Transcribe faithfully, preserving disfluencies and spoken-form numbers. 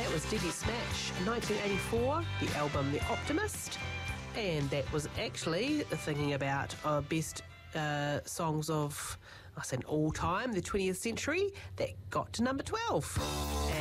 that was Diddy Smash, nineteen eighty-four, the album The Optimist. And that was actually thinking about our best uh, songs of, I said all time, the twentieth century, that got to number twelve.